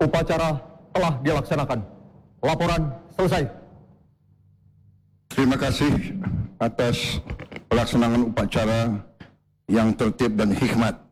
Upacara telah dilaksanakan. Laporan selesai. Terima kasih atas pelaksanaan upacara yang tertib dan hikmat.